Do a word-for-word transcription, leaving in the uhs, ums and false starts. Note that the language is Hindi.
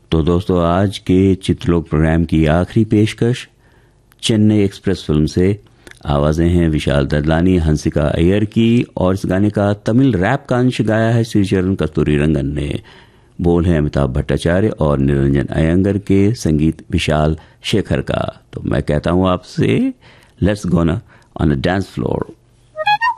तो दोस्तों, आज के चित्रलोक प्रोग्राम की आखिरी पेशकश चेन्नई एक्सप्रेस फिल्म से। आवाजें हैं विशाल ददलानी, हंसिका अय्यर की, और इस गाने का तमिल रैप का अंश गाया है श्रीचरण कस्तूरीरंगन ने। बोल है अमिताभ भट्टाचार्य और निरंजन अयंगर के, संगीत विशाल शेखर का। तो मैं कहता हूं आपसे, लेट्स गो ना ऑन द डांस फ्लोर।